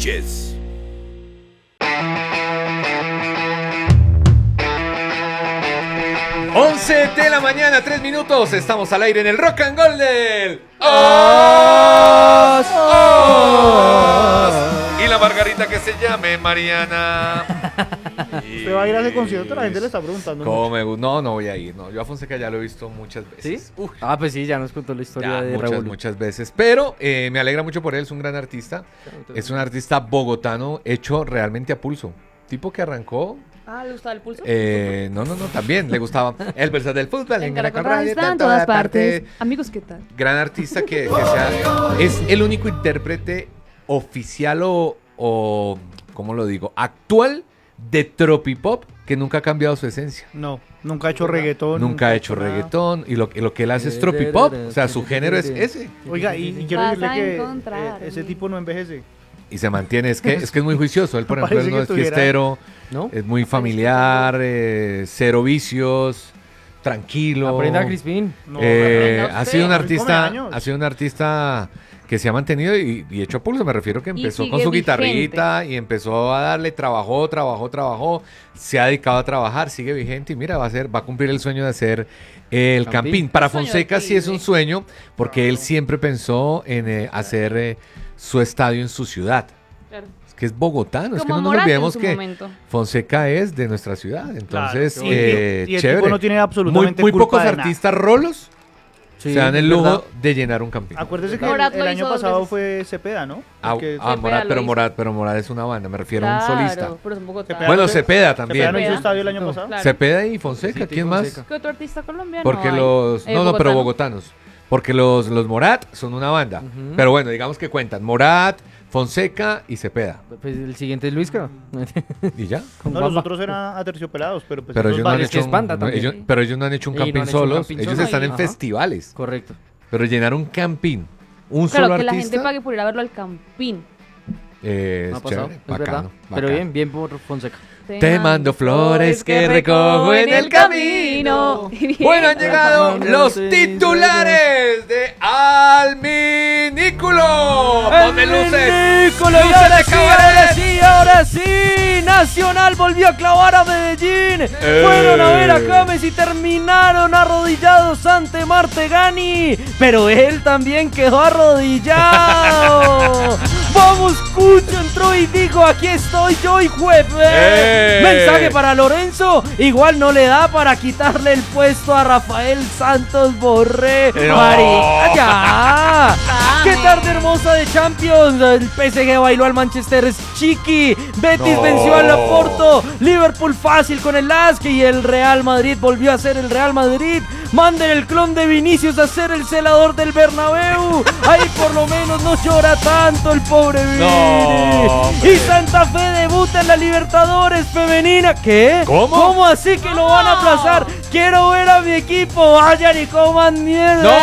Sánchez. Once de la mañana, 3 minutos. Estamos al aire en el Rock and Roll del Y la Margarita que se llame Mariana. ¿Usted va a ir a ese concierto? La gente le está preguntando. ¿Cómo me gusta? No, no voy a ir. No, yo a Fonseca ya lo he visto muchas veces. ¿Sí? Pues sí, ya nos contó la historia Ya, de Raúl. muchas veces. Pero me alegra mucho por él, es un gran artista. Es un artista bogotano hecho realmente a pulso. Tipo que arrancó. ¿Le gustaba el pulso? No, también le gustaba el verso del fútbol. En Caracol Radio está en todas partes. Amigos, ¿qué tal? Gran artista que es el único intérprete oficial o ¿cómo lo digo? Actual de tropipop que nunca ha cambiado su esencia. No, nunca ha hecho reggaetón. Nunca ha hecho reggaetón y lo que él hace es tropipop. O sea, su género es ese. Oiga, y quiero decirle que ese tipo no envejece. Y se mantiene, es que es muy juicioso. Él, por ejemplo, Parece él no que es tuviera- fiestero, ¿No? es muy familiar, cero vicios, tranquilo. Aprenda Crispín. No, Ha sido un come artista, años. ha sido un artista que se ha mantenido y hecho a pulso. Me refiero que empezó sigue con su vigente. guitarrita y empezó a darle, trabajó, se ha dedicado a trabajar, sigue vigente y mira, va a cumplir el sueño de hacer el Campín. Campín. Para Un sueño Fonseca de sí es un libre. sueño porque él siempre pensó en hacer su estadio en su ciudad. Claro. Es que es bogotano, es que Como no nos Morat en olvidemos su que momento. Fonseca es de nuestra ciudad. Entonces, Claro, y el chévere. tipo no tiene absolutamente muy culpa pocos de nada. artistas rolos Sí, se dan el es lujo verdad. de llenar un campín. Acuérdese que Morat el lo año hizo dos pasado veces. fue Cepeda, ¿no? Porque Cepeda Morat, lo pero hizo. Morat es una banda, me refiero a un solista. Pero es un Bogotá. Cepeda Bueno, no sé- Cepeda Cepeda también. no hizo Cepeda. estadio el año pasado. Claro. Cepeda y Fonseca, Sí, ¿quién más? Fonseca. ¿Qué otro artista colombiano Porque hay? los pero Bogotano. bogotanos. Porque los Morat son una banda. Ujú. Pero bueno, digamos que cuentan Morat, Fonseca y Cepeda. Pues el siguiente es Luis, creo. ¿Y ya? Con No, los Juanpa. otros eran aterciopelados, pero pues Pero esos ellos no han varios- que hecho es banda un, también. pero ellos no han hecho un Y no campín han hecho un solos. campín Ellos solo. están en Ajá. festivales. Correcto. Pero llenar un campín, un Claro, solo que la artista, gente pague por ir a verlo al Campín. es No ha pasado, chévere, es bacano, verdad. Pero bacano. bien por Fonseca. Te mando flores que recojo en el camino. Bueno, han llegado los titulares de Alminículo. Ponme luces. Nicolás, y ahora sí, Nacional volvió a clavar a Medellín. Fueron a ver a James y terminaron arrodillados ante Martegani. Pero él también quedó arrodillado. Vamos, Cucho entró y dijo: aquí estoy yo, hijo de Mensaje para Lorenzo. Igual no le da para quitarle el puesto a Rafael Santos Borré. No. Marica, ya. Qué tarde hermosa de Champions. El PSG bailó al Manchester Chiqui. Betis No. venció al Oporto. Liverpool fácil con el Lask y el Real Madrid volvió a ser el Real Madrid. Manden el clon de Vinicius a ser el celador del Bernabéu. Ahí por lo menos no llora tanto el pobre Vini. No, hombre. Y Santa Fe debuta en la Libertadores femenina. ¿Qué? ¿Cómo? ¿Cómo así que lo van a aplazar? Quiero ver a mi equipo. Vayan y coman mierda. ¡No!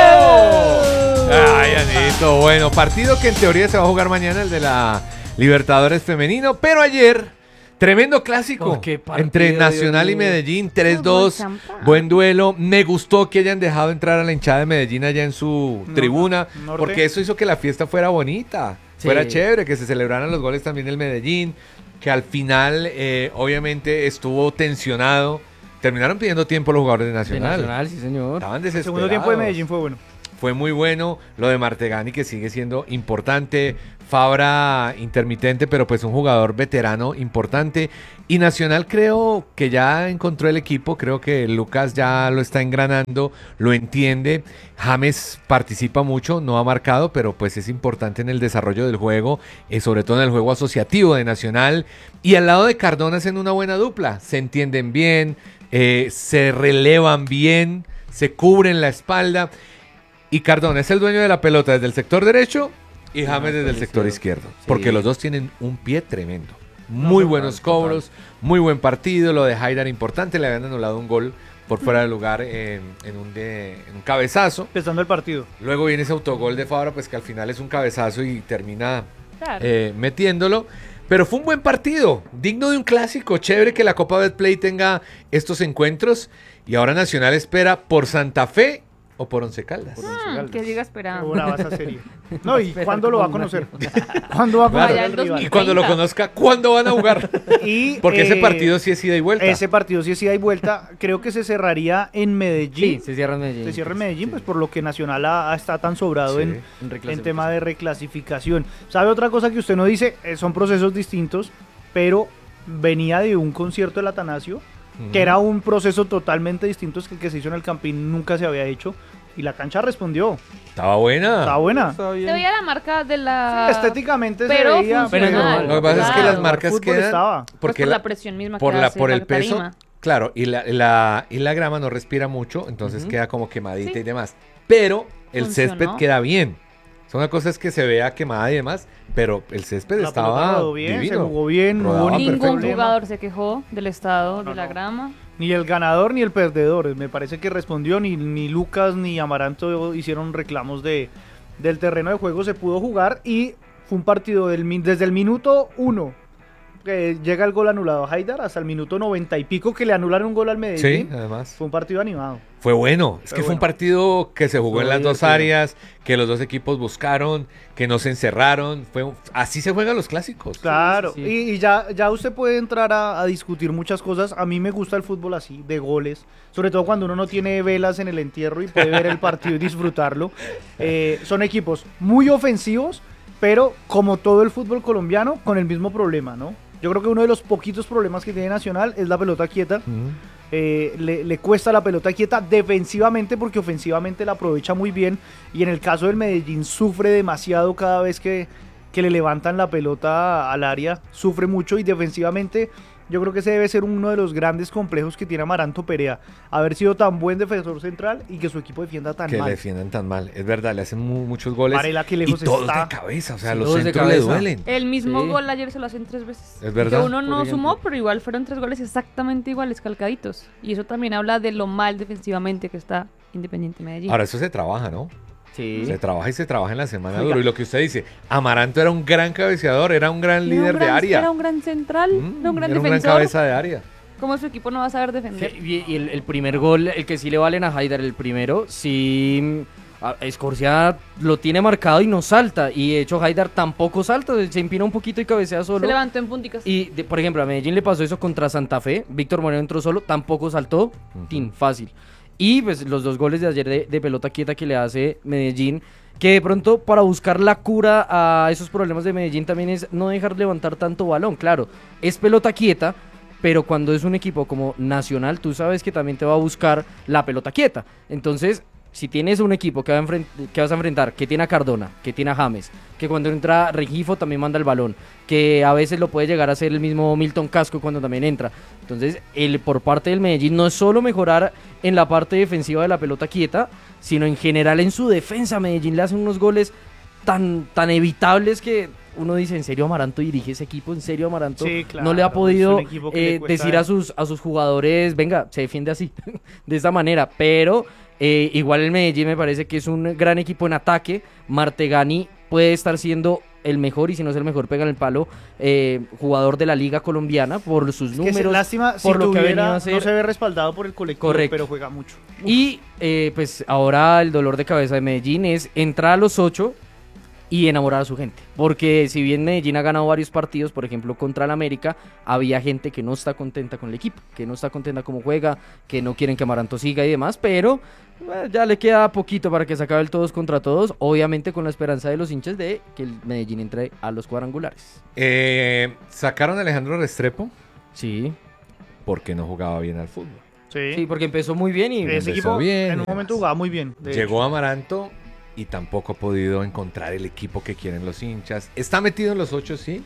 Ay, Anito. Bueno, partido que en teoría se va a jugar mañana, el de la Libertadores femenino. Pero ayer, tremendo clásico Oh, qué partido, entre Dios Nacional y mío. Medellín. Fútbol 3-2. champán. Buen duelo. Me gustó que hayan dejado entrar a la hinchada de Medellín allá en su tribuna. norte. Porque eso hizo que la fiesta fuera bonita. Sí. Fuera chévere, que se celebraran los goles también del Medellín. Que al final, obviamente, estuvo tensionado. Terminaron pidiendo tiempo los jugadores de De Nacional. Nacional, sí señor. Estaban El desesperados. segundo tiempo de Medellín fue bueno. Fue muy bueno lo de Martegani, que sigue siendo importante. Fabra intermitente, pero pues un jugador veterano importante. Y Nacional creo que ya encontró el equipo. Creo que Lucas ya lo está engranando, lo entiende. James participa mucho, no ha marcado, pero pues es importante en el desarrollo del juego, sobre todo en el juego asociativo de Nacional. Y al lado de Cardona hacen una buena dupla. Se entienden bien, se relevan bien, se cubren la espalda. Y Cardona es el dueño de la pelota desde el sector derecho y James desde el sector izquierdo. Sí. Porque los dos tienen un pie tremendo. Muy buenos cobros, muy buen partido. Lo de Haidar importante, le habían anulado un gol por fuera de lugar en un cabezazo. Empezando el partido. Luego viene ese autogol de Fabra, pues que al final es un cabezazo y termina Claro. metiéndolo. Pero fue un buen partido, digno de un clásico. Chévere que la Copa Betplay tenga estos encuentros. Y ahora Nacional espera por Santa Fe o por Once Caldas. Que siga esperando. Una vas a serie. No, ¿y cuándo lo va a conocer? ¿Cuándo va a conocer Vaya, al el rival? Y cuando lo conozca, ¿cuándo van a jugar? Porque ese partido sí es ida y vuelta. Ese partido sí es ida y vuelta. Creo que se cerraría en Medellín. Sí, se cierra en Medellín. Se cierra en Medellín, Sí. pues por lo que Nacional está tan sobrado Sí. en tema de reclasificación. ¿Sabe otra cosa que usted no dice? Son procesos distintos, pero venía de un concierto del Atanasio, que era un proceso totalmente distinto que el que se hizo en el Campín, nunca se había hecho, y la cancha respondió. Estaba buena. Estaba buena. Está Se bien. veía la marca de la... Estéticamente pero se veía. Pero es normal. Lo que pasa es que las Claro. marcas Fútbol quedan estaba. Pues porque por la presión misma por que la hace por la el peso, tarima. claro, y la grama no respira mucho, entonces queda como quemadita Sí. y demás. Pero el Funcionó. césped queda bien. Una cosa es que se vea quemada y demás, pero el césped La pelota estaba rodó bien, divino. se jugó bien, no hubo Rodaba ningún perfecto. Ningún jugador se quejó del estado de la grama. Ni el ganador ni el perdedor. Me parece que respondió, ni Lucas ni Amaranto hicieron reclamos del terreno de juego. Se pudo jugar y fue un partido desde el minuto 1 que llega el gol anulado a Haidar hasta el minuto 90 y pico que le anularon un gol al Sí, Medellín. además. Fue un partido animado. Fue bueno. Es Fue que fue un bueno. partido que se jugó Fue en las dos divertido. áreas, que los dos equipos buscaron, que no se encerraron. Así se juegan los clásicos. Claro, sí. y ya usted puede entrar a discutir muchas cosas. A mí me gusta el fútbol así, de goles, sobre todo cuando uno no tiene velas en el entierro y puede ver el partido y disfrutarlo. Son equipos muy ofensivos, pero como todo el fútbol colombiano, con el mismo problema, ¿no? Yo creo que uno de los poquitos problemas que tiene Nacional es la pelota quieta. Le cuesta la pelota quieta defensivamente porque ofensivamente la aprovecha muy bien, y en el caso del Medellín sufre demasiado cada vez que le levantan la pelota al área, sufre mucho, y defensivamente yo creo que ese debe ser uno de los grandes complejos que tiene Amaranto Perea, haber sido tan buen defensor central y que su equipo defienda tan Que mal. le defiendan tan mal. Es verdad, le hacen muchos goles. Varela, qué Y lejos todos está. de cabeza. O sea, Sí, los todos de centros le cabeza. duelen. El mismo Sí. gol ayer se lo hacen 3 veces. Es verdad. Que uno no Por sumó, ejemplo. pero igual fueron 3 goles exactamente iguales, calcaditos. Y eso también habla de lo mal defensivamente que está Independiente Medellín. Ahora, eso se trabaja, ¿no? Sí. Se trabaja y se trabaja en la semana Oiga. duro. Y lo que usted dice, Amaranto era un gran cabeceador, era un gran líder de área. Era un gran central, era un gran Era un gran defensor. cabeza de área. ¿Cómo su equipo no va a saber defender? Sí, y el primer gol, el que sí le valen a Haidar, el primero, sí. Escorcia lo tiene marcado y no salta. Y de hecho, Haidar tampoco salta, se empina un poquito y cabecea solo. Se levantó en punticas. Y, por ejemplo, a Medellín le pasó eso contra Santa Fe. Víctor Moreno entró solo, tampoco saltó. Tin, fácil. Y pues los 2 goles de ayer de pelota quieta que le hace Medellín, que de pronto para buscar la cura a esos problemas de Medellín también es no dejar levantar tanto balón. Claro, es pelota quieta, pero cuando es un equipo como Nacional, tú sabes que también te va a buscar la pelota quieta. Entonces, si tienes un equipo que vas a enfrentar, que tiene a Cardona, que tiene a James, que cuando entra Regifo también manda el balón, que a veces lo puede llegar a hacer el mismo Milton Casco cuando también entra. Entonces, por parte del Medellín no es solo mejorar en la parte defensiva de la pelota quieta, sino en general en su defensa. Medellín le hace unos goles tan evitables que uno dice, ¿en serio Amaranto dirige ese equipo? ¿En serio Amaranto Sí, claro, no le ha es podido un equipo que le cuesta decir a sus jugadores, venga, se defiende así, de esta manera? Pero igual el Medellín me parece que es un gran equipo en ataque. Martegani puede estar siendo el mejor, y si no es el mejor, pega en el palo, jugador de la liga colombiana por sus Que números, lástima, por si lo que ha venido tuviera, a hacer. no se ve respaldado por el colectivo, Correcto. pero juega mucho. Y pues ahora el dolor de cabeza de Medellín es entrar a los 8 y enamorar a su gente. Porque si bien Medellín ha ganado varios partidos, por ejemplo contra el América, había gente que no está contenta con el equipo, que no está contenta cómo juega, que no quieren que Amaranto siga y demás, pero ya le queda poquito para que se acabe el todos contra todos, obviamente con la esperanza de los hinchas de que el Medellín entre a los cuadrangulares. Sacaron a Alejandro Restrepo Sí, porque no jugaba bien al fútbol. sí, porque empezó muy bien y Ese empezó equipo bien, en un momento jugaba muy bien. de Llegó Amaranto y tampoco ha podido encontrar el equipo que quieren los hinchas. Está metido en los 8, sí,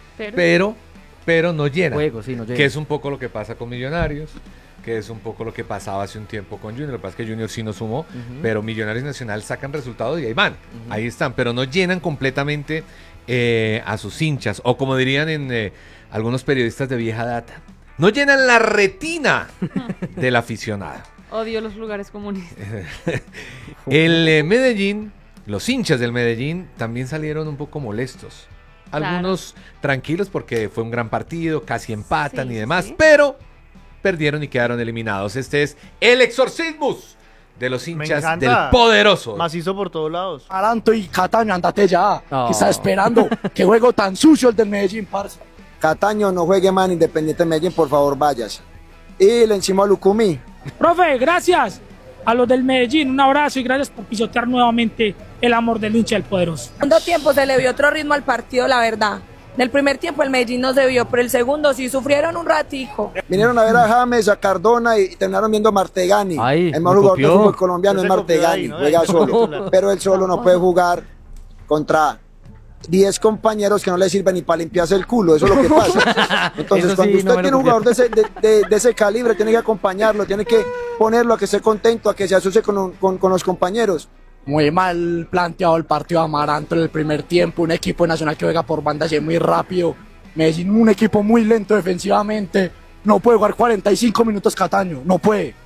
pero no llena. juego, sí, no llega. Que es un poco lo que pasa con Millonarios, que es un poco lo que pasaba hace un tiempo con Junior. Lo que pasa es que Junior sí no sumó, pero Millonarios y Nacional sacan resultados y ahí van, ahí están, pero no llenan completamente a sus hinchas, o como dirían en algunos periodistas de vieja data, no llenan la retina del aficionado. Odio los lugares comunes. El Medellín, los hinchas del Medellín también salieron un poco molestos. Algunos tranquilos porque fue un gran partido, casi empatan Sí, y demás, sí. pero perdieron y quedaron eliminados. Este es el Exorcismus de los Me hinchas encanta. del poderoso. Macizo por todos lados. Aranto y Cataño, andate ya. No. ¿Qué está esperando? Qué juego tan sucio el del Medellín, parce. Cataño, no juegue más en Independiente Medellín, por favor, váyase. Y le encima a Lucumí. Profe, gracias a los del Medellín, un abrazo y gracias por pisotear nuevamente el amor del hincha del poderoso. segundo tiempo se le vio otro ritmo al partido, la verdad. En el primer tiempo el Medellín no se vio, pero el segundo sí sufrieron un ratico. Vinieron a ver a James, a Cardona y terminaron viendo a Martegani. Ay, El me mejor jugador del copió. fútbol colombiano es Ese copió de Martegani, ahí, ¿no? juega Ese solo. titular. Pero él solo no puede jugar contra 10 compañeros que no le sirven ni para limpiarse el culo, eso es lo que pasa. Entonces, Eso sí, cuando no usted me lo tiene un copió. jugador de ese calibre, tiene que acompañarlo, tiene que ponerlo a que esté contento, a que se asocie con los compañeros. Muy mal planteado el partido de Amaranto en el primer tiempo. Un equipo nacional que juega por bandas y es muy rápido. Medellín, un equipo muy lento defensivamente. No puede jugar 45 minutos Cataño, no puede.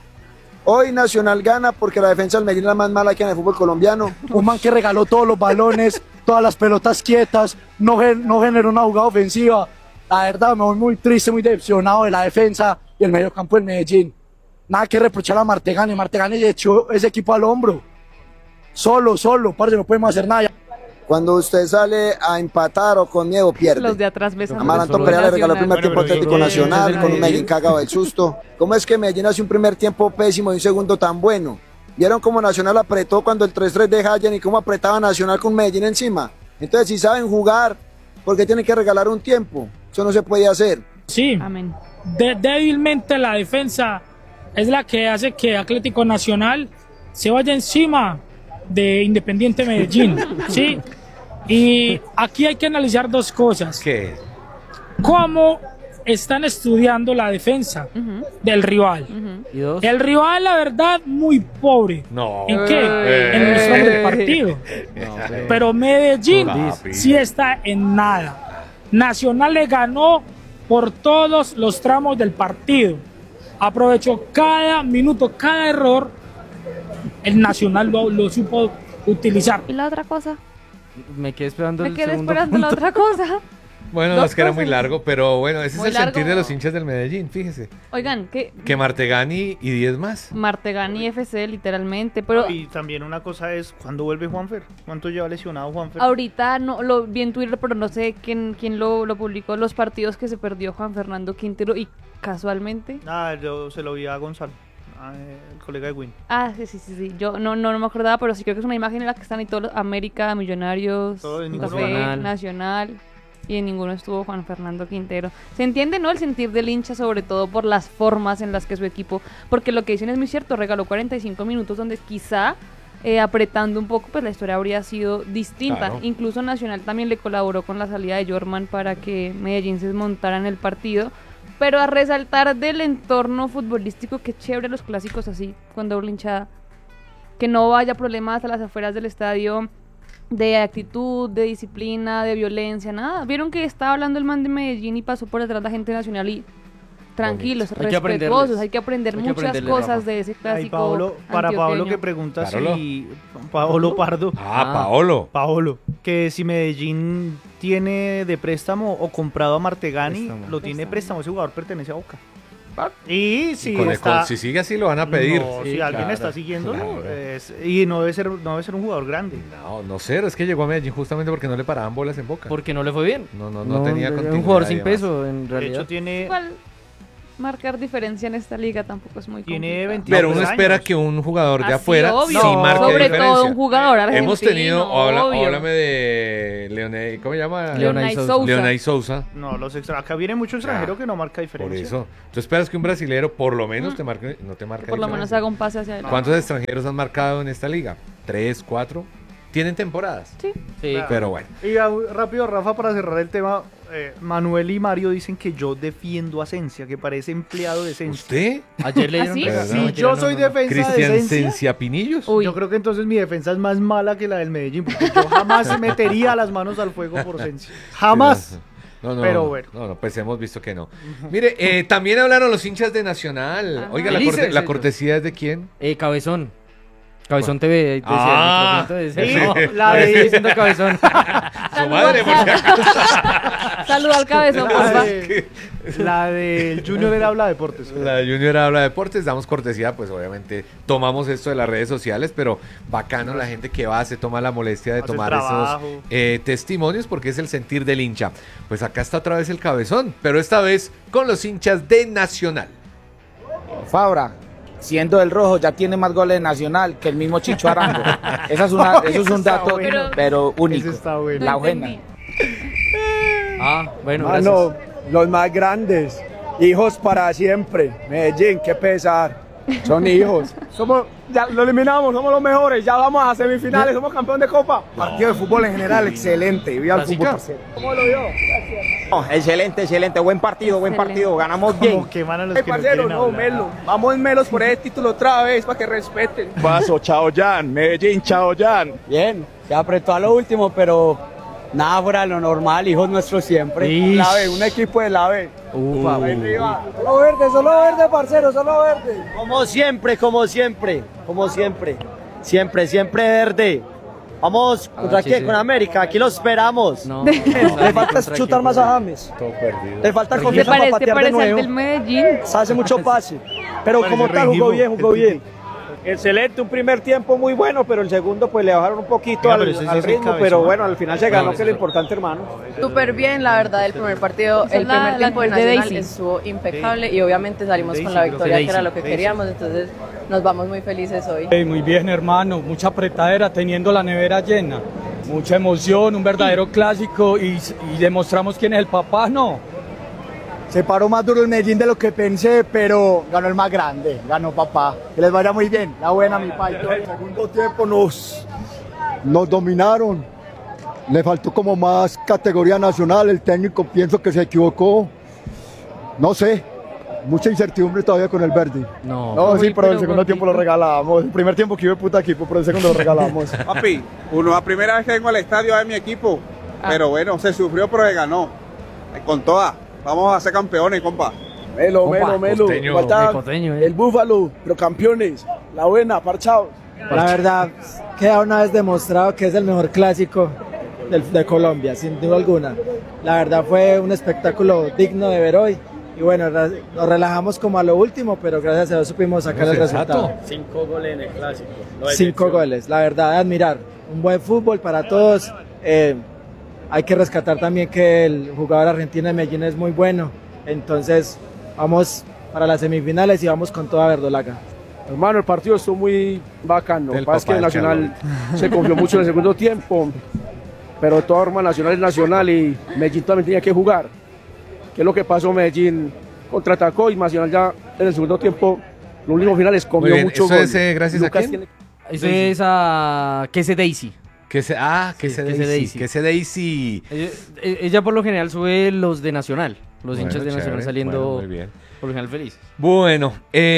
Hoy Nacional gana porque la defensa del Medellín es la más mala que hay en el fútbol colombiano. Un man que regaló todos los balones, todas las pelotas quietas, no generó una jugada ofensiva. La verdad, me voy muy triste, muy decepcionado de la defensa y el mediocampo del Medellín. Nada que reprochar a Martegani. Martegani echó ese equipo al hombro. Solo, parce, no podemos hacer nada. Cuando usted sale a empatar o con miedo, pierde. Los de atrás besan. Amaranto Solo Perea le regaló el Nacional. primer tiempo Bueno, pero Atlético eso Nacional es con un Medellín. Medellín cagado del susto. ¿Cómo es que Medellín hace un primer tiempo pésimo y un segundo tan bueno? ¿Vieron cómo Nacional apretó cuando el 3-3 de Hayan y cómo apretaba Nacional con Medellín encima? Entonces, si saben jugar, ¿por qué tienen que regalar un tiempo? Eso no se puede hacer. Sí, Amén. débilmente la defensa es la que hace que Atlético Nacional se vaya encima de Independiente Medellín, ¿sí? Y aquí hay que analizar dos cosas. ¿Qué? ¿Cómo están estudiando la defensa del rival? Y dos. El rival, la verdad, muy pobre. No. ¿En qué? En el uso del partido. Pero Medellín Papi. sí está en nada. Nacional le ganó por todos los tramos del partido. Aprovechó cada minuto, cada error. El Nacional lo supo utilizar. ¿Y la otra cosa? Me quedé esperando Me el quedé segundo esperando la punto. otra cosa. Bueno, Dos es que era muy cosas. largo, pero bueno, ese Muy es el sentir largo. de los hinchas del Medellín, fíjese. Oigan, que Que Martegani y 10 más. Martegani FC literalmente, pero Y también una cosa es, ¿cuándo vuelve Juanfer? ¿Cuánto lleva lesionado Juanfer? ahorita no lo vi en Twitter, pero no sé quién lo publicó, los partidos que se perdió Juan Fernando Quintero y casualmente. Ah, yo se lo vi a Gonzalo, el colega de Win. Sí. Yo no me acordaba, pero sí creo que es una imagen en la que están y todos los América, Millonarios, Todo en ninguno Café, ganó. Nacional. Y en ninguno estuvo Juan Fernando Quintero. Se entiende, ¿no? El sentir del hincha, sobre todo por las formas en las que su equipo. Porque lo que dicen es muy cierto, regaló 45 minutos donde quizá apretando un poco, pues la historia habría sido distinta. Claro. Incluso Nacional también le colaboró con la salida de Jorman para que Medellín se desmontara en el partido. Pero a resaltar del entorno futbolístico, que chévere los clásicos así, con doble hinchada. Que no haya problemas a las afueras del estadio de actitud, de disciplina, de violencia, nada. Vieron que estaba hablando el man de Medellín y pasó por detrás la gente nacional y tranquilos, Hay que aprenderles. respetuosos, hay que aprender Hay que muchas aprenderles, cosas Rafa. de ese Ay, clásico. Paolo, para Paolo antioqueño. que pregunta Paolo. si... Paolo Pardo. Ah, Paolo. Paolo, que si Medellín tiene de préstamo o comprado a Martegani, Préstamo. lo tiene préstamo, ese jugador pertenece a Boca. Ah. Y si Con el- está... si sigue así lo van a pedir. No, Sí, si alguien claro, está siguiéndolo, claro. y no debe ser un jugador grande. No sé, es que llegó a Medellín justamente porque no le paraban bolas en Boca. Porque no le fue bien. No tenía era continuidad un jugador y sin demás. peso, en De hecho, realidad. tiene Igual, marcar diferencia en esta liga tampoco es muy Tiene complicado. 22 Pero uno años. espera que un jugador de Así, afuera obvio. sí marque Sobre diferencia. todo un jugador argentino. Hemos tenido, obvio. háblame de Leonel, ¿cómo se llama? Leonay Sousa. Sousa. Leonay Sousa. No, acá viene mucho extranjero Ya. que no marca Por diferencia. eso. Tú esperas que un brasilero por lo menos te marque, no te marque Por lo menos diferencia. haga un pase hacia adelante. ¿Cuántos extranjeros han marcado en esta liga? ¿3, 4? Tienen temporadas. Sí. Sí. Claro. Pero bueno. Y rápido, Rafa, para cerrar el tema, Manuel y Mario dicen que yo defiendo a Esencia, que parece empleado de Esencia. ¿Usted? Ayer le ¿Ah, dieron sí? regalo. Si Ayer yo no, soy no, no. defensa de ¿Cristian Esencia, Cenciapinillos? Uy. yo creo que entonces mi defensa es más mala que la del Medellín, porque yo jamás metería las manos al fuego por Esencia. Jamás. No, Pero bueno. No, pues hemos visto que no. Mire, también hablaron los hinchas de Nacional. Ajá. Oiga, Felices la ellos. cortesía es de quién? Cabezón. Cabezón TV. Decía, Ah. el micrófono decía, Sí, no, la le de- estoy diciendo Cabezón. La su madre. Saluda al cabezón, por favor. La del Junior era Habla Deportes. La de Junior Habla Deportes, damos cortesía, pues obviamente tomamos esto de las redes sociales, pero bacano la gente que va, se toma la molestia de Hace tomar trabajo. esos testimonios porque es el sentir del hincha. Pues acá está otra vez el cabezón, pero esta vez con los hinchas de Nacional. Fabra, siendo el rojo, ya tiene más goles de Nacional que el mismo Chicho Arango. Eso es un dato, bueno. pero único. Ese está bueno. La No buena. entendí. Bueno, Mano, gracias. los más grandes, hijos para siempre. Medellín, qué pesar. Son hijos. Ya lo eliminamos, somos los mejores. Ya vamos a semifinales, somos campeón de Copa. Partido de fútbol en general, excelente. Viva el fútbol, parcero. ¿Cómo lo vio? Excelente, buen partido, ganamos bien. Como queman a los Hey, que no parcero, quieren no, hablar. Melo. Vamos Melos por ese título otra vez para que respeten. Paso, chao Jan, Medellín, chao Jan. Bien, se apretó a lo último, pero nada fuera de lo normal, hijos nuestros siempre. La B, un equipo de la B. Ufa. Solo verde, parcero, solo verde. Como siempre. Siempre verde. Vamos, ¿contra sí, quién? sí. Con América, aquí lo esperamos. No, Le falta chutar más a James. Todo perdido. Le falta ¿Te confianza para parece, patear de al nuevo. del Medellín? Hace mucho pase. Pero Parece como tal, Rengifo, jugó el bien. Excelente, un primer tiempo muy bueno, pero el segundo pues le bajaron un poquito Mira, pero ese sí al es el ritmo, cabezón. pero bueno, al final se ganó, No, que es lo importante, hermano. Súper bien, la verdad, el primer partido, Esa es el la- primer la tiempo de actitud de Nacional Daisy. estuvo impecable y obviamente salimos Daisy, con la creo que victoria, que era Daisy, lo que Daisy. queríamos, entonces nos vamos muy felices hoy. Muy bien, hermano, mucha apretadera teniendo la nevera llena. Mucha emoción, un verdadero clásico y demostramos quién es el papá, ¿no? Se paró más duro el Medellín de lo que pensé, pero ganó el más grande, ganó papá. Que les vaya muy bien, la buena mi pai. En el segundo tiempo nos dominaron. Le faltó como más categoría nacional, el técnico pienso que se equivocó. No sé, mucha incertidumbre todavía con el verde. No. Sí, pero el pero segundo tiempo lo regalamos. El primer tiempo que iba de puta equipo, pero el segundo lo regalamos. Papi, la primera vez que vengo al estadio a ver mi equipo, pero bueno, se sufrió pero se ganó. Con toda. Vamos a ser campeones, compa. Melo. Costeño, Falta costeño, el Búfalo, pero campeones. La buena, parchados. La verdad, queda una vez demostrado que es el mejor clásico de Colombia, sin duda alguna. La verdad fue un espectáculo digno de ver hoy. Y bueno, nos relajamos como a lo último, pero gracias a Dios supimos sacar el resultado. 5 goles en el clásico. 5 goles, la verdad, de admirar. Un buen fútbol para todos. Hay que rescatar también que el jugador argentino de Medellín es muy bueno. Entonces, vamos para las semifinales y vamos con toda verdolaga. Hermano, el partido estuvo muy bacano. Lo Del que pasa es que papá del Nacional se confió mucho en el segundo tiempo, pero de todas formas Nacional es Nacional y Medellín también tenía que jugar. ¿Qué es lo que pasó? Medellín contraatacó y Nacional ya en el segundo tiempo, los últimos finales, Muy comió bien, mucho ¿eso gol. es gracias a Lucas quién? Eso es a Kese Daisy. Que se Daisy. Daisy. Ella por lo general sube los de Nacional. Los hinchas de Bueno, Nacional chévere. saliendo Bueno, muy bien. por lo general felices. Bueno,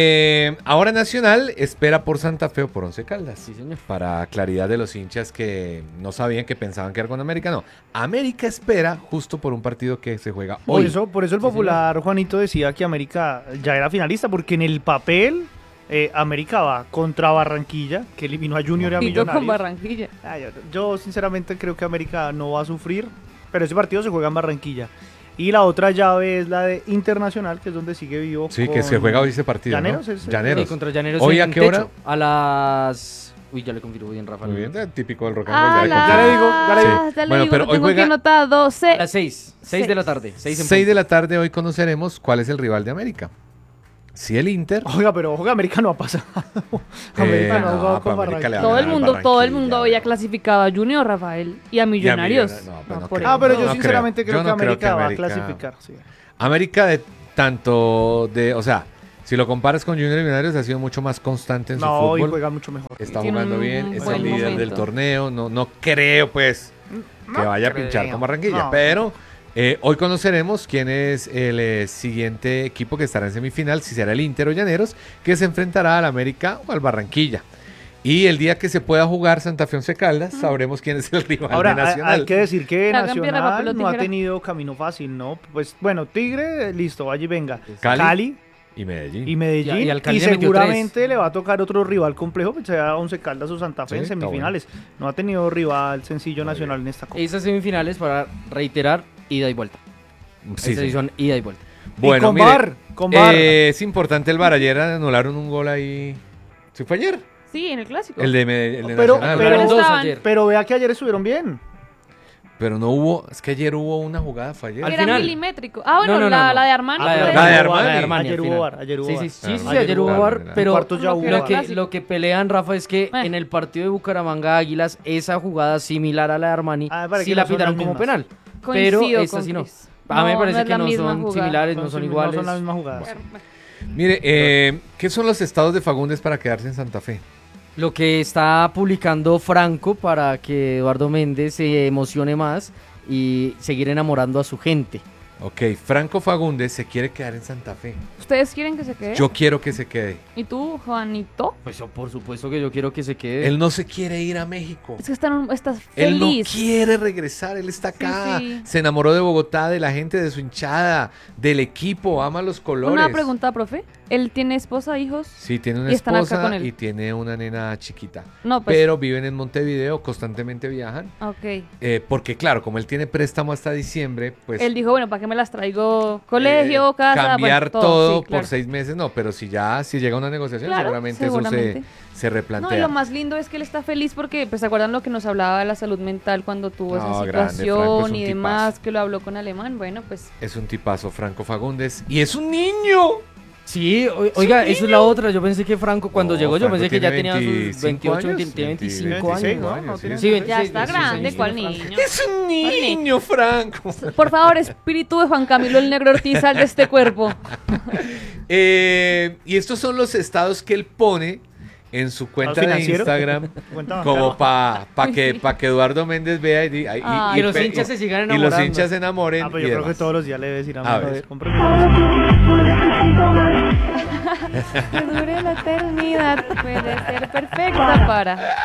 ahora Nacional espera por Santa Fe o por Once Caldas. Sí, señor. Para claridad de los hinchas que no sabían, que pensaban que era con América. No, América espera justo por un partido que se juega Por hoy. eso el popular Juanito decía que América ya era finalista, porque en el papel América va contra Barranquilla, que eliminó a Junior y a Y yo con Millonarios. Barranquilla. Yo sinceramente creo que América no va a sufrir, pero ese partido se juega en Barranquilla. Y la otra llave es la de Internacional, que es donde sigue vivo. Sí, con que se juega hoy ese partido, Llaneros, ¿no? es- Llaneros. Sí, contra Llaneros. ¿Hoy a en qué hora? Techo, a las... Uy, ya le confirmo bien, Rafa. Muy bien, típico del rock and Ah, roll. Ya le digo, ya le digo. ya le Bueno, digo, pero lo hoy tengo aquí juega- anotado, A 12. las 6 de la tarde. 6 6 de la tarde hoy conoceremos cuál es el rival de América. Si el Inter. Oiga, pero ojo que América no ha pasado. América no ha jugado con América le Barranquilla. va a Todo el ganar mundo, todo el Barranquilla. mundo había clasificado a Junior, Rafael, y a Millonarios. Millonarios, no, No, pero no por Pero eso. yo No sinceramente creo. creo, Yo no que creo que América va a América- clasificar. Sí. América de tanto de, o sea, si lo comparas con Junior y Millonarios ha sido mucho más constante en su No, y fútbol. juega mucho mejor. Está Tiene jugando un bien, es buen el líder momento. del torneo. No creo, pues, que vaya a pinchar creo. con Barranquilla. No. Pero hoy conoceremos quién es el siguiente equipo que estará en semifinal, si será el Inter o Llaneros, que se enfrentará al América o al Barranquilla. Y el día que se pueda jugar Santa Fe Once Caldas, sabremos quién es el rival Ahora, de hay Nacional. que decir que Hagan piedra, Nacional papel o no ha tijera. tenido camino fácil, ¿no? Pues bueno, Tigre, listo, allí venga. Cali. Y Medellín. Y Medellín, Y al Cali y le metió seguramente le va a tocar otro rival complejo, pues sea Once Caldas o Santa Fe Sí, en está semifinales. No ha tenido rival sencillo nacional en esta Copa. Esas semifinales, para reiterar, ida y vuelta. Sí, Esas sí sí. son ida y vuelta. Bueno, Y con mire, VAR, con VAR. es importante el VAR. Ayer anularon un gol ahí. ¿Sí fue ayer? Sí, en el clásico. El de Pero, Nacional. pero, Fueron dos estaban- ayer. pero vea que ayer estuvieron bien. Pero no hubo. Es que ayer hubo una jugada, fue ayer. Al Era final. milimétrico. Ah, bueno, No, no, la, no. la de Armani. La de fue- Armani. Ayer al hubo final. VAR, ayer hubo Sí, VAR. sí, sí, Ah, sí, ayer ayer hubo hubo VAR. VAR, En pero cuartos ya Lo hubo que lo VAR. que, clásico. lo que pelean, Rafa, es que Ah. en el partido de Bucaramanga Águilas, esa jugada similar a la de Armani, Ah, para sí que la no son pitaron las como mismas. penal. Pero Coincido esta con sí no. Chris. A mí me No, parece no es que la no misma son jugada. similares, no son iguales. No son las mismas jugadas. Mire, ¿qué son los estados de Fagundes para quedarse en Santa Fe? Lo que está publicando Franco para que Eduardo Méndez se emocione más y seguir enamorando a su gente. Ok, Franco Fagundes se quiere quedar en Santa Fe. ¿Ustedes quieren que se quede? Yo quiero que se quede. ¿Y tú, Juanito? Pues por supuesto que yo quiero que se quede. Él no se quiere ir a México. Es que estás Él no feliz. quiere regresar, él está acá. sí. Se enamoró de Bogotá, de la gente, de su hinchada, del equipo, ama los colores. Una pregunta, profe. ¿Él tiene esposa, hijos? Sí, tiene una ¿Y están acá esposa con él? y tiene una nena chiquita. No, pues. Pero viven en Montevideo, constantemente viajan. Ok. Porque claro, como él tiene préstamo hasta diciembre, pues Él dijo, bueno, ¿para qué me las traigo? Colegio, casa, cambiar bueno, todo sí, claro. por 6 meses, no, pero si llega una negociación, Claro, seguramente, seguramente. eso se replantea. No, y lo más lindo es que él está feliz porque, pues, ¿se acuerdan lo que nos hablaba de la salud mental cuando tuvo No, esa grande, situación Franco es un y tipazo. demás, que lo habló con Alemán? Bueno, pues, Es un tipazo, Franco Fagundes. ¡Y es un niño! Sí, oiga, eso es la otra. Yo pensé que Franco, cuando No, llegó, yo Franco pensé que ya tiene tenía sus 25 28, años, tiene 25 26, años. ¿no? sí. Sí, 26, ya está 26 grande, años ¿cuál tiene niño? ¡Es un niño, Franco! Por favor, espíritu de Juan Camilo el Negro Ortiz, sal de este cuerpo. Y estos son los estados que él pone en su cuenta de financiero? Instagram Cuenta como bancaria. para que Eduardo Méndez vea y Ay, que los hinchas se sigan y los enamorando. hinchas se enamoren. Ah, pero y yo creo que demás. todos los días le debe decir a A mi ver. madre, cómprame. Que dure la eternidad, puede ser perfecta para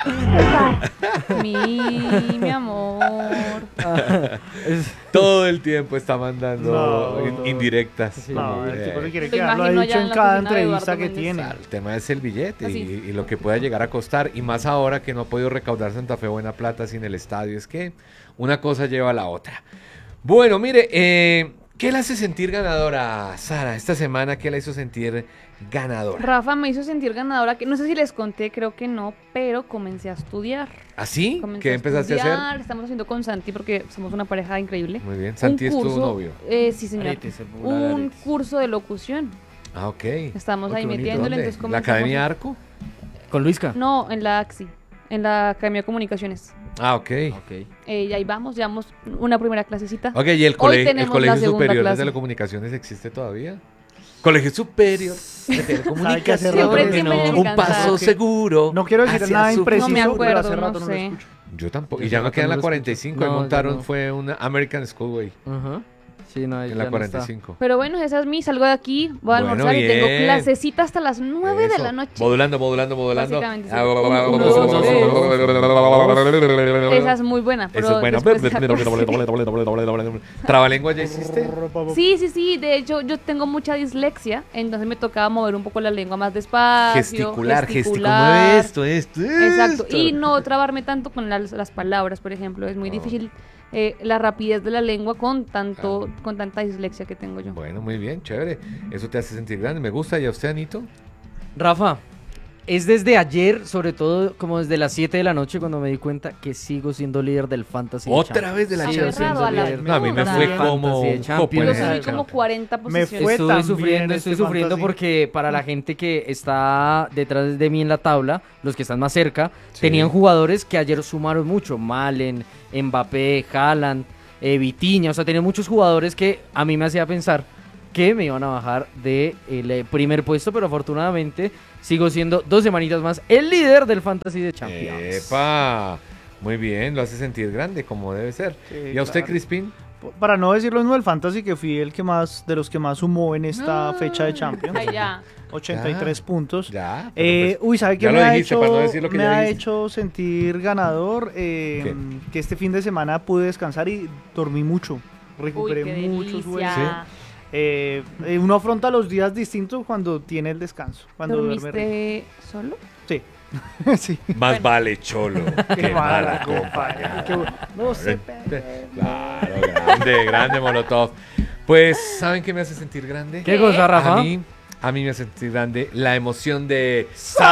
mi amor. Todo el tiempo está mandando No. indirectas. No, el tipo se quiere Lo quedar, lo ha imagino dicho ya en en la cada oficina de entrevista Eduardo que Méndez. tiene. El tema es el billete Así. y lo que pueda llegar a costar. Y más ahora que no ha podido recaudar Santa Fe buena plata sin el estadio. Es que una cosa lleva a la otra. Bueno, mire, ¿qué la hace sentir ganadora, Sara? Esta semana, ¿qué la hizo sentir ganadora? Rafa me hizo sentir ganadora, que no sé si les conté, creo que no, pero comencé a estudiar. ¿Así? Comencé ¿Qué empezaste a estudiar, hacer? Estamos haciendo con Santi porque somos una pareja increíble. Muy bien. Santi es tu novio. Sí, señor. Aretes, el popular Un aretes. curso de locución. Ah, ok. Estamos Oh, ahí qué bonito. metiéndole, ¿Dónde? entonces ¿La comenzamos Academia a- Arco? ¿Con Luisca? No, en la AXI, en la Academia de Comunicaciones. Ah, ok. Y ahí vamos, llevamos una primera clasecita. Ok, ¿y el, Hoy el tenemos la Colegio segunda Superior de clase. Telecomunicaciones existe todavía? Colegio Superior de Sabe que hace Telecomunicaciones. rato Siempre, que siempre no. me Un encanta. paso seguro. No quiero decir hacia nada su impreciso, No me pero acuerdo, hace rato no no sé. lo escucho. Yo tampoco. Yo Y ya hace no queda en la rato no lo 45. escucho. Ahí No, ya montaron, no. fue una American Schoolway. Ajá. Sí, no, En ya la no 45. Pero bueno, esa es mi, salgo de aquí, voy a Bueno, almorzar y tengo bien. clasecita hasta las 9 de Eso. la noche. Modulando. Básicamente, sí. Esa Esa es muy buena. Pero es buena. después de- ¿Trabalengua ya hiciste? Sí, sí, sí. De hecho, yo tengo mucha dislexia, entonces me tocaba mover un poco la lengua más despacio. Gesticular. Mueve esto. Exacto. Y no trabarme tanto con las palabras, por ejemplo. Es muy difícil la rapidez de la lengua con tanta dislexia que tengo yo. Bueno, muy bien, chévere. Eso te hace sentir grande. Me gusta. ¿Y a usted, Anito? Rafa, es desde ayer, sobre todo como desde las 7 de la noche, cuando me di cuenta que sigo siendo líder del Fantasy de ¿Otra Champions. vez de la Sigo Champions? siendo Aferrado a la líder No, a mí me Fantasy fue de como Fantasy de un Champions. copo en Yo esa subí época. como 40 Me posiciones. fue Estoy tan bien sufriendo, este estoy sufriendo fantasy. porque para la gente que está detrás de mí en la tabla, los que están más cerca, Sí. tenían jugadores que ayer sumaron mucho. Malen, Mbappé, Haaland, Vitinha, o sea, tenían muchos jugadores que a mí me hacía pensar que me iban a bajar del primer puesto, pero afortunadamente sigo siendo 2 semanitas más el líder del Fantasy de Champions. ¡Epa! Muy bien, lo hace sentir grande, como debe ser. Sí, ¿Y a usted, claro. Crispín? Para no decirlo mismo del Fantasy, que fui el que más, de los que más sumó en esta fecha de Champions. Ay, ya. 83 puntos. Ya. pero pues, Uy, ¿sabe qué ya me lo ha dijiste, hecho? para no decir lo que Me ya ha dijiste. hecho sentir ganador. ¿Qué? Que este fin de semana pude descansar y dormí mucho. Recuperé Uy, qué mucho sueño. delicia. Uno afronta los días distintos cuando tiene el descanso. Cuando ¿Dormiste solo? Sí. Sí. Más vale cholo que mala compañía. No sé. Claro, grande, grande Molotov. Pues, ¿saben qué me hace sentir grande? ¿Qué cosa, Rafa? A mí me hace sentir grande la emoción de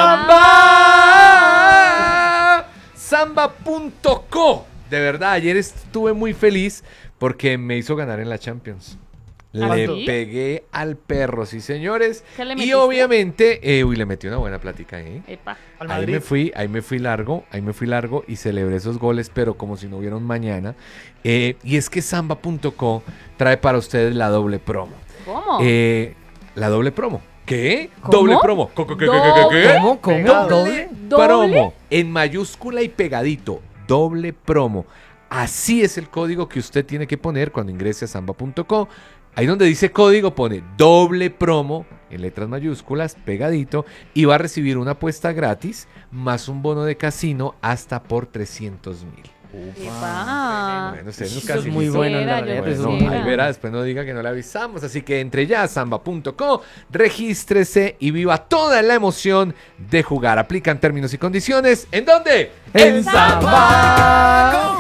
Samba. Samba.co. De verdad, ayer estuve muy feliz porque me hizo ganar en la Champions. Le ¿Sí? pegué al perro, sí, señores. ¿Qué le Y metiste? obviamente, le metí una buena plática ahí. Epa. Al Ahí me fui largo y celebré esos goles, pero como si no hubiera un mañana. Y es que Samba.co trae para ustedes la doble promo. ¿Cómo? La doble promo. ¿Qué? ¿Cómo? Doble promo. ¿Qué? ¿Cómo? Doble ¿Doble? promo. En mayúscula y pegadito. Doble promo. Así es el código que usted tiene que poner cuando ingrese a Samba.co. Ahí donde dice código pone doble promo en letras mayúsculas, pegadito, y va a recibir una apuesta gratis más un bono de casino hasta por 300,000. Epa. Bueno, usted Eso nunca es muy bueno en la Quisiera, realidad. yo Bueno, quisiera. ahí verá, después no diga que no le avisamos. Así que entre ya a Samba.co, regístrese y viva toda la emoción de jugar. Aplican términos y condiciones. ¿En dónde? En Samba.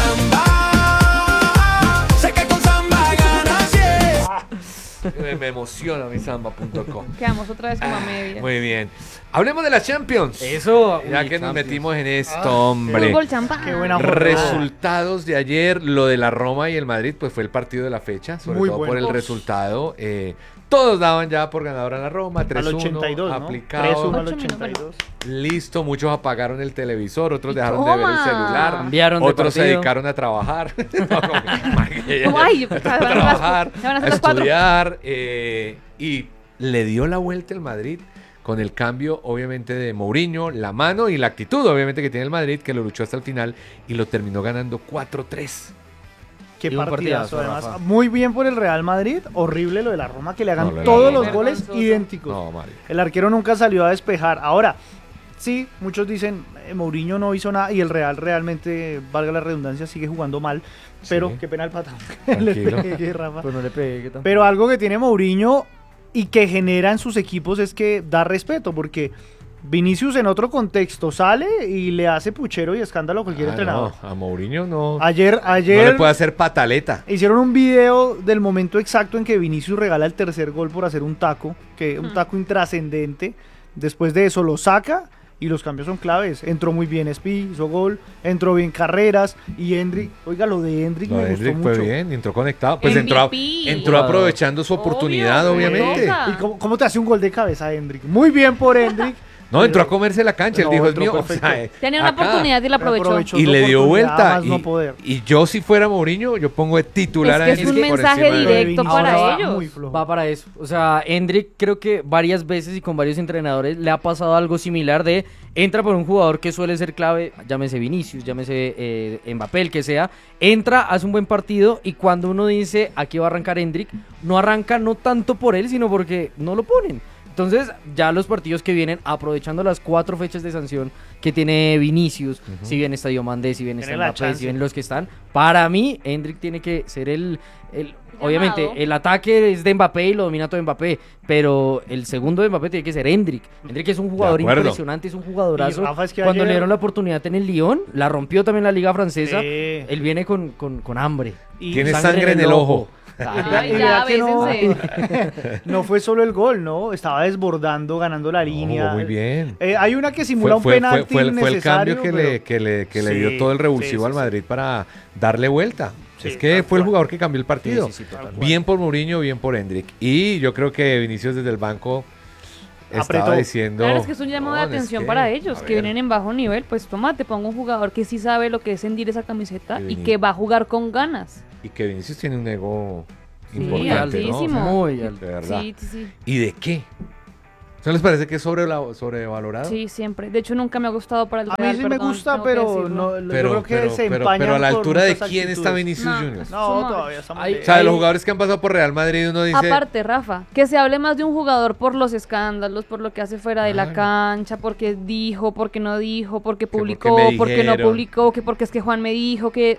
Me emociona mi Samba.co. Quedamos otra vez como a media. Muy bien. Hablemos de la Champions. Eso. Ya uy, que nos Champions. metimos en esto, hombre. Fútbol champán. Qué buena jornada. Resultados de ayer, lo de la Roma y el Madrid, pues fue el partido de la fecha, sobre Muy todo bueno. por el Uf. resultado. Todos daban ya por ganadora a la Roma, 3-1, Al 82, ¿no? aplicado. 3-1 al 8 minutos. 82. Listo, muchos apagaron el televisor, otros ¿Y dejaron de ver el toma? celular, Cambiaron de otros se partido. dedicaron a trabajar, Como, ay, a se van a trabajar, se van a a hacer las 4. estudiar, y le dio la vuelta el Madrid con el cambio, obviamente, de Mourinho, la mano y la actitud, obviamente, que tiene el Madrid, que lo luchó hasta el final y lo terminó ganando 4-3. Qué Y un partidazo, partidazo, además. Rafa. Muy bien por el Real Madrid. Horrible lo de la Roma, que le hagan No, lo de la todos Roma. los goles Vergonzoso. idénticos. No, Mario. El arquero nunca salió a despejar. Ahora, sí, muchos dicen, Mourinho no hizo nada y el Real realmente, valga la redundancia, sigue jugando mal. Pero Sí. qué pena el patán. Tranquilo. Le pegué, Rafa. Pues no le pegué. ¿qué tal? Pero algo que tiene Mourinho y que genera en sus equipos es que da respeto, porque Vinicius en otro contexto sale y le hace puchero y escándalo a cualquier entrenador. No, a Mourinho no, Ayer no le puede hacer pataleta. hicieron un video del momento exacto en que Vinicius regala el tercer gol por hacer un taco, un taco intrascendente. Después de eso lo saca y los cambios son claves. Entró muy bien Spi, hizo gol, entró bien Carreras y Endrick. Oiga, lo de Endrick Lo me de gustó Endrick mucho. fue bien, entró conectado. Pues MVP. entró aprovechando su oportunidad, Obvio, obviamente. toca. ¿Y cómo te hace un gol de cabeza, Endrick? Muy bien por Endrick. No, entró a comerse la cancha, él No, dijo, es entró mío. O perfecto. sea, Tenía una acá. oportunidad y la aprovechó. Y le dio vuelta. Más no poder. Y yo, si fuera Mourinho, yo pongo de titular Es que a es Endrick un por mensaje encima de- directo Ahora para va ellos. muy flojo. Va para eso. O sea, Endrick creo que varias veces y con varios entrenadores le ha pasado algo similar de entra por un jugador que suele ser clave, llámese Vinicius, llámese Mbappé, el que sea, entra, hace un buen partido y cuando uno dice aquí va a arrancar Endrick, no arranca no tanto por él, sino porque no lo ponen. Entonces, ya los partidos que vienen, aprovechando las 4 fechas de sanción que tiene Vinicius, si bien está Diomandé, si bien está Tiene la Mbappé, chance. si bien los que están, para mí, Endrick tiene que ser obviamente, Llamado. el ataque es de Mbappé y lo domina todo Mbappé, pero el segundo de Mbappé tiene que ser Endrick. Endrick es un jugador acuerdo. impresionante, es un jugadorazo. Y Rafa, es que Cuando ayer- le dieron la oportunidad en el Lyon, la rompió también la Liga Francesa. Sí. Él viene con hambre. Y Tiene sangre en el ojo. Ay, Y ya, vea que no, bésense. no fue solo el gol, ¿no? Estaba desbordando, ganando la línea. Jugó muy bien. Hay una que simula un penalti fue el cambio innecesario, que le Sí, dio todo el revulsivo sí, al sí, Madrid para darle vuelta. Sí, es que tal fue el cual. jugador que cambió el partido. Sí, sí, sí, total. Bien por Mourinho, bien por Endrick. Y yo creo que Vinicius desde el banco estaba Apretó. diciendo... Claro, es que es un llamado de "No, es atención que, para ellos, a que ver, vienen en bajo nivel. Pues toma, te pongo un jugador que sí sabe lo que es sentir esa camiseta Y y que va a jugar con ganas. Y que Vinicius tiene un ego Sí, importante, ¿no? O sea, altísimo. Muy alto. de verdad. Sí, sí, sí. ¿Y de qué? ¿No les parece que es sobrevalorado? Sí, siempre. De hecho, nunca me ha gustado para el A mí Real, sí me perdón, gusta, tengo que pero decirlo. no, yo creo que se empañan pero a la por altura de muchas quién está actitudes. Vinicius No. Junior. No, Suma. todavía estamos Ay, bien. O sea, de los jugadores que han pasado por Real Madrid, uno dice... Aparte, Rafa, que se hable más de un jugador por los escándalos, por lo que hace fuera de la Claro. cancha, porque dijo, porque no dijo, porque porque publicó, me porque no dijeron. publicó, que porque es que Juan me dijo que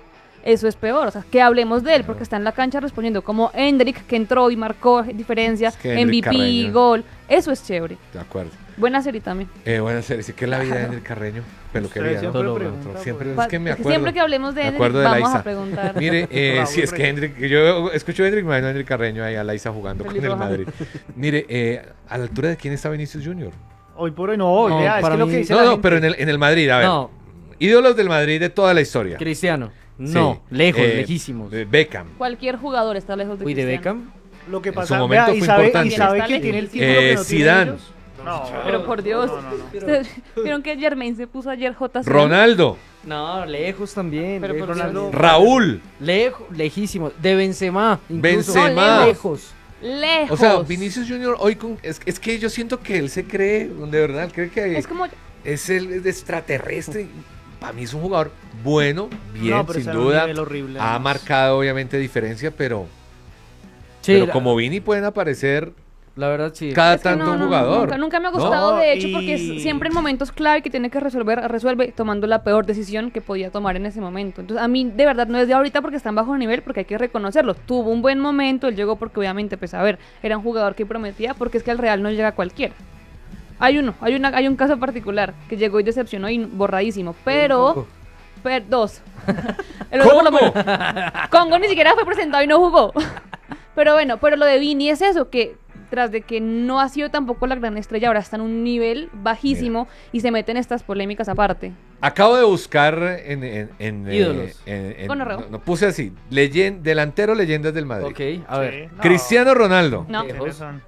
eso es peor. O sea, que hablemos de él, porque está en la cancha respondiendo como Endrick, que entró y marcó diferencias, Es que Endrick MVP, Carreño. gol. Eso es chévere. De acuerdo. Buena serie también. Buena serie. Sí, que es la vida de Endrick Carreño. Peluquería, ¿no? Siempre, es que me acuerdo. Siempre que hablemos de Me Endrick, acuerdo de vamos Laisa. a preguntar. Mire, si es que Endrick, yo escucho a Endrick, me imagino a Endrick Carreño ahí a Laisa jugando con el Pelirroja. Madrid. Mire, ¿a la altura de quién está Vinicius Junior? Hoy por hoy no, No, vea, es para que lo mí- que dice No, la no, gente- pero en el Madrid, a ver. No. Ídolos del Madrid de toda la historia. Cristiano. No, Sí. lejos, lejísimos. Beckham. Cualquier jugador está lejos de Uy, de Cristiano. Beckham. Lo que En pasa, su momento y fue sabe, importante. y sabe Está que tiene el lejísimo. título que no tienen Zidane. ellos. No, Pero por Dios. no, no, no. ¿Ustedes vieron que Jermaine se puso ayer J. Ronaldo. No, lejos también. Pero lejos por Ronaldo- también. Raúl. Lejísimo. De Benzema. Incluso. Benzema. No, Lejos. Lejos. O sea, Vinicius Junior hoy es que yo siento que él se cree, de verdad, cree que Es como... es el extraterrestre. Para mí es un jugador bueno, bien, No, pero sin está en un duda. nivel horrible, Ha además. marcado obviamente diferencia, pero Sí, como Vini pueden aparecer la verdad sí. cada Es que tanto no, un no, jugador. Nunca me ha ¿no? gustado, No, de hecho, y- porque es siempre en momentos clave que tiene que resuelve tomando la peor decisión que podía tomar en ese momento. Entonces, a mí, de verdad, no es de ahorita porque están bajo nivel, porque hay que reconocerlo. Tuvo un buen momento, él llegó porque obviamente, pues, a ver, era un jugador que prometía, porque es que al Real no llega cualquiera. Hay un caso particular que llegó y decepcionó y borradísimo, pero dos. El otro por lo menos. Congo ni siquiera fue presentado y no jugó. Pero bueno, pero lo de Vini es eso, que tras de que no ha sido tampoco la gran estrella, ahora está en un nivel bajísimo y se meten estas polémicas aparte. Acabo de buscar en Ídolos. Gonorreo. no puse así, delantero leyendas del Madrid. Ok, a ver. Sí, no. Cristiano Ronaldo, No. Tienes razón.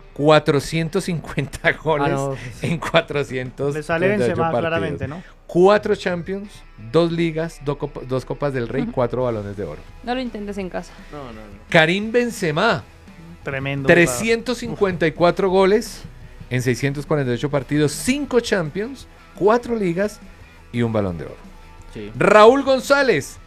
450 goles no. en 400 Le sale Benzema claramente, ¿no? 4 Champions, 2 ligas, 2 Copas del Rey, 4 balones de oro. No lo intentes en casa. Karim Benzema, Tremendo. 354 goles en 648 partidos, 5 Champions, 4 ligas y un balón de oro. Sí. Raúl González,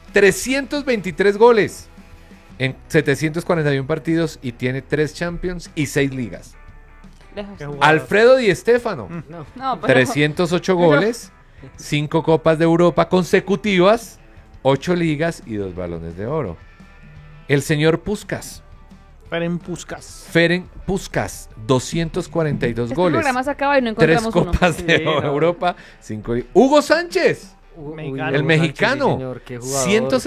323 goles en 741 partidos y tiene 3 Champions y 6 ligas. Lejos. Qué jugador. Alfredo Di Stéfano, No, pero- 308 goles, 5 Copas de Europa consecutivas, 8 ligas y 2 balones de oro. El señor Puskás, Ferenc Puskás. Ferenc Puskás, 242 Este goles, programa se acaba y no 3 encontramos uno. Copas de Sí, no. Europa, 5 Hugo Sánchez, Mexicano. el mexicano, Sí, señor, qué jugador.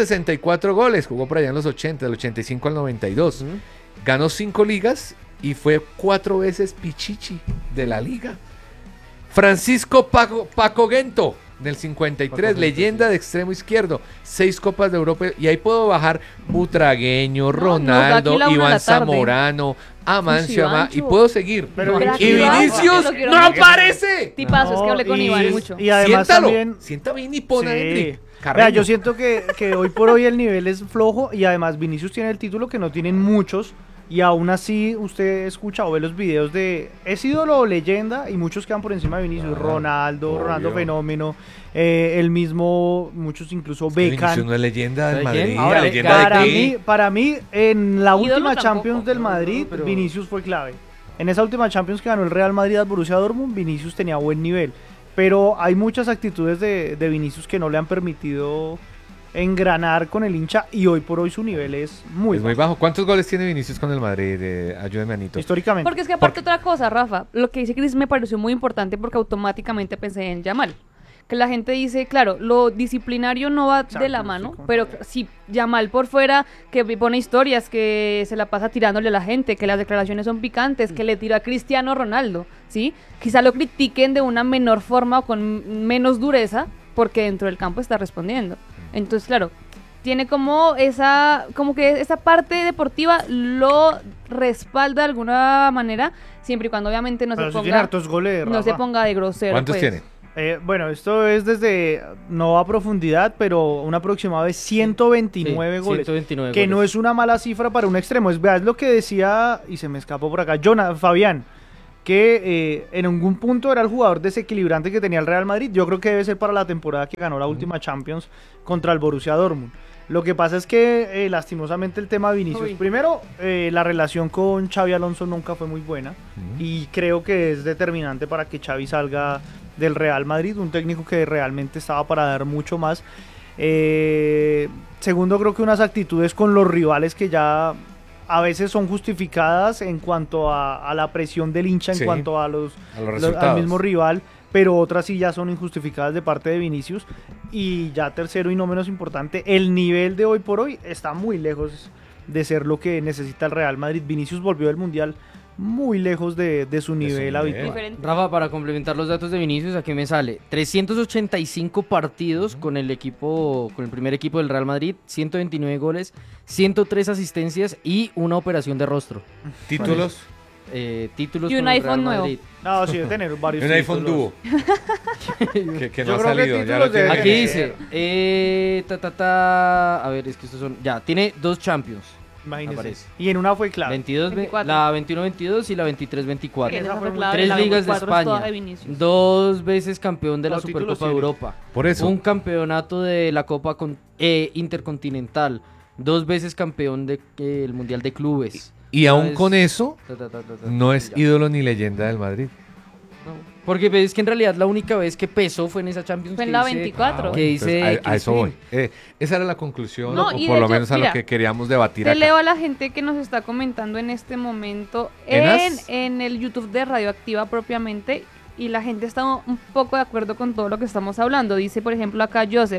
164 goles, jugó por allá en los 80, del 85 al 92. Ujú. Ganó 5 ligas y fue 4 veces Pichichi de la liga. Francisco Paco Gento, del 53, Paco Gento, leyenda de extremo izquierdo, 6 Copas de Europa. Y ahí puedo bajar Butragueño, No, Ronaldo, nos da aquí la 1 de Iván la tarde. Zamorano, Amancio Uy, Ama, y Ivancho. puedo seguir. Pero Pero y aquí Vinicius lo quiero no mucho. aparece. Tipazo, es que hablé con y- Iván mucho. Y además Siéntalo. también... Sienta bien y pon a Sí. Endrick Vea, Carreño. yo siento que hoy por hoy el nivel es flojo y además Vinicius tiene el título que no tienen muchos y aún así usted escucha o ve los videos de es ídolo o leyenda y muchos quedan por encima de Vinicius. Ronaldo obvio. Fenómeno, el mismo, muchos incluso Vinicius Beckham. no es leyenda del ¿De Madrid. quién? Ahora, ¿Leyenda para de mí, qué? para mí, en la Ídolo última tampoco. Champions del No, Madrid, pero- Vinicius fue clave. En esa última Champions que ganó el Real Madrid al Borussia Dortmund, Vinicius tenía buen nivel. Pero hay muchas actitudes de Vinicius que no le han permitido engranar con el hincha y hoy por hoy su nivel es muy Es muy bajo. bajo. ¿Cuántos goles tiene Vinicius con el Madrid? Ayúdeme, Anito. Históricamente. Porque es que aparte otra cosa, Rafa, lo que dice Chris me pareció muy importante porque automáticamente pensé en Yamal. Que la gente dice, claro, lo disciplinario no va de la mano, pero si Yamal por fuera, que pone historias, que se la pasa tirándole a la gente, que las declaraciones son picantes, que le tira a Cristiano Ronaldo, ¿sí? Quizá lo critiquen de una menor forma o con menos dureza, porque dentro del campo está respondiendo. Entonces, claro, tiene como que esa parte deportiva lo respalda de alguna manera, siempre y cuando obviamente no Pero se sí tiene ponga hartos goles, no se Rafa. ponga de grosero. ¿Cuántos pues. tiene? Bueno, esto es desde, no a profundidad, pero un aproximado de 129 Sí, goles. 129 que no goles. es una mala cifra para un extremo. Es lo que decía, y se me escapó por acá, Fabián, que en algún punto era el jugador desequilibrante que tenía el Real Madrid. Yo creo que debe ser para la temporada que ganó la última Champions contra el Borussia Dortmund. Lo que pasa es que lastimosamente el tema de Vinicius, Uy. primero la relación con Xavi Alonso nunca fue muy buena y creo que es determinante para que Xavi salga del Real Madrid, un técnico que realmente estaba para dar mucho más. Segundo, creo que unas actitudes con los rivales que ya a veces son justificadas en cuanto a la presión del hincha, en cuanto a los al mismo rival, pero otras sí ya son injustificadas de parte de Vinicius. Y ya tercero y no menos importante, el nivel de hoy por hoy está muy lejos de ser lo que necesita el Real Madrid. Vinicius volvió del Mundial muy lejos de su nivel habitual. Rafa, para complementar los datos de Vinicius, aquí me sale 385 partidos con el primer equipo del Real Madrid, 129 goles, 103 asistencias y una operación de rostro. ¿Títulos? Títulos y un con el iPhone Real nuevo. Madrid. No, sí, debe tener varios un títulos. iPhone dúo. que no Yo ha creo que salido. Ya lo títulos tiene. debe Aquí dice, a ver, es que estos son, ya, tiene 2 Champions. Imagínese. Aparece. Y en una fue clave. 24. La 21-22 y la 23-24. Esa fue clave, 3 la ligas de 24 es toda España. de Vinicius. 2 veces campeón de la Los títulos Supercopa de tiene. Europa. Por eso. Un campeonato de la Copa Intercontinental. 2 veces campeón del Mundial de Clubes. Y aún ¿Sabes? con eso, no es Ya. ídolo ni leyenda del Madrid. Porque es que en realidad la única vez que pesó fue en esa Champions. Fue en que la dice- 24. Que dice Entonces, a eso voy. X-Fin. Esa era la conclusión, No, o y por de lo hecho, menos a mira, lo que queríamos debatir Te acá. leo a la gente que nos está comentando en este momento ¿Enas? en el YouTube de Radioactiva propiamente, y la gente está un poco de acuerdo con todo lo que estamos hablando. Dice, por ejemplo, acá Joseph,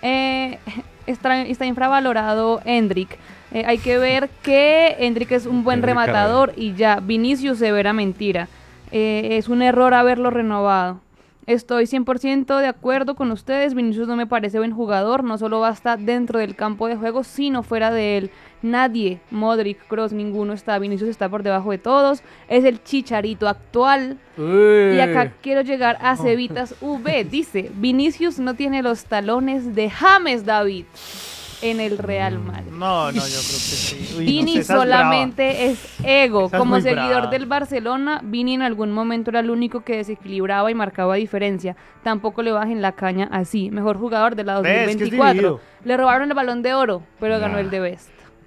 está infravalorado Endrick. Hay que ver que Endrick es un buen Endrick rematador y ya. Vinicius, severa mentira. Es un error haberlo renovado. Estoy 100% de acuerdo con ustedes. Vinicius no me parece buen jugador. No solo basta dentro del campo de juego, sino fuera de él. Nadie, Modric, Kroos, ninguno está. Vinicius está por debajo de todos. Es el Chicharito actual. Y acá quiero llegar a Cevitas V. Dice, Vinicius no tiene los talones de James David en el Real Madrid. No, yo creo que sí. Uy, Vini no sé, esa es solamente es ego. Esa es Como muy seguidor brava. del Barcelona, Vini en algún momento era el único que desequilibraba y marcaba diferencia. Tampoco le bajen la caña así. Mejor jugador de la Es que es 2024. dividido. Le robaron el Balón de Oro, pero ganó el de Best.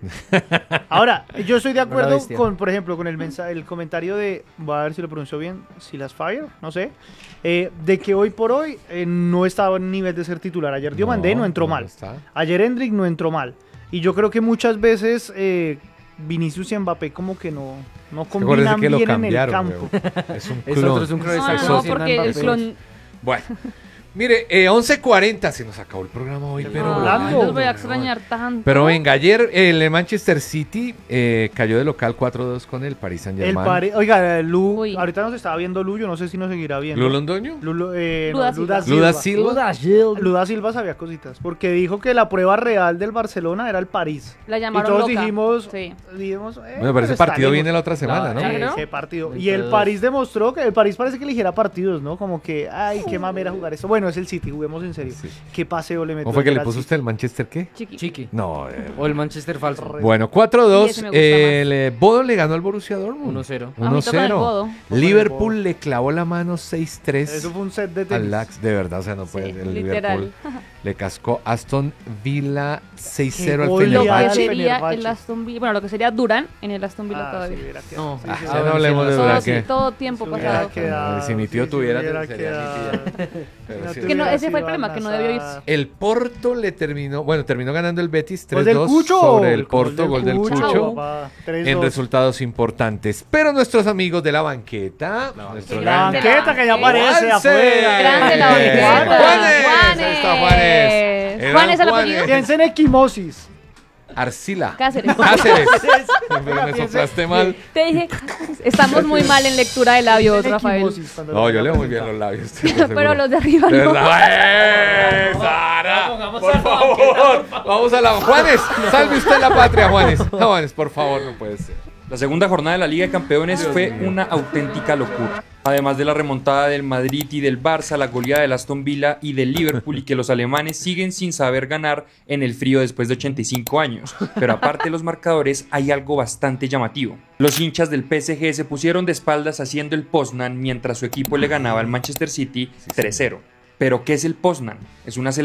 Ahora, yo estoy de La acuerdo bestia. con, por ejemplo, con el comentario de, voy a ver si lo pronuncio bien, Silas Fire, no sé, de que hoy por hoy no estaba en nivel de ser titular. Ayer Diomandé no entró mal. está. Ayer Endrick no entró mal. Y yo creo que muchas veces Vinicius y Mbappé como que no Acuérdese combinan que lo bien en el cambiaron. campo. weón. Es un Es clon. otro, es un clon, Ah, exacto. no, Sí, porque el Mbappé. clon... Bueno, mire, 11:40 se nos acabó el programa hoy, pero volando. Los voy a extrañar tanto. Pero venga, ayer el Manchester City cayó de local 4-2 con el Paris Saint-Germain. Oiga, Lu, Uy. ahorita nos estaba viendo Lu, yo no sé si nos seguirá viendo. ¿Lu Londoño? Luda Silva. Luda Silva. Luda Silva sabía cositas, porque dijo que la prueba real del Barcelona era el París. La Y llamaron todos loca. dijimos, Sí. Bueno, pero pero ese está partido lejos. viene la otra semana, ¿no? Claro. Ese partido. Entre Y el dos. París demostró que el París parece que eligiera partidos, ¿no? Como que, ay, qué mamera jugar eso. Bueno, es el City, juguemos en serio. Sí. Qué paseo le metió. ¿Cómo fue que ayer le al puso City. usted el Manchester qué? Chiqui. Chiqui. No, O el Manchester falso. bueno, Y 4-2. ese me gusta El Bodo le ganó al Borussia Dortmund. 1-0. Ojito con el Bodo. 1-0. Liverpool le clavó la mano 6-3 Eso fue un set de al tenis. Lax. De verdad, o sea, no puede. Sí, El literal. Liverpool le cascó Aston Villa 6-0 Qué al gol Lo que Fenerbahce. Fenerbahce. sería Fenerbahce. el Aston Villa, bueno, lo que sería Durán en el Aston Villa Ah, todavía. sí, hubiera quedado. No, Sí, Ah, sí, ya sí. no hablemos de Todo, Durán, sí, que- todo tiempo Se hubiera pasado. quedado, Si mi tío sí, tuviera, se hubiera sería quedado. Pero No sí. te Que no, hubiera ese fue el sido problema, que no debió irse. El Porto le terminó ganando el Betis Gol del 3-2 Cucho. sobre el Gol Porto, del gol del Cucho, Cucho, papá. en 3-2. resultados importantes. Pero nuestros amigos de la banqueta, nuestro La gran- banqueta que ya aparece Juanse. afuera. Grande la banqueta. Juanes, ahí está Juanes. El Juanes gran el apellido. Piensa en equimosis. Arcila. Cáceres. Cáceres. Pero me soplaste mal. Te dije, estamos muy mal en lectura de labios, Piensa en Rafael. equimosis cuando No, lo yo diga leo muy bien preguntar. los labios. estoy seguro. Pero los de arriba De no. verdad. Sara, por favor. Vamos a la Juanes. Salve usted la patria, Juanes. Juanes, por favor, no puede ser. La segunda jornada de la Liga de Campeones fue una auténtica locura. Además de la remontada del Madrid y del Barça, la goleada del Aston Villa y del Liverpool, y que los alemanes siguen sin saber ganar en el frío después de 85 años. Pero aparte de los marcadores, hay algo bastante llamativo. Los hinchas del PSG se pusieron de espaldas haciendo el Poznan mientras su equipo le ganaba al Manchester City 3-0. ¿Pero qué es el Poznan? Es una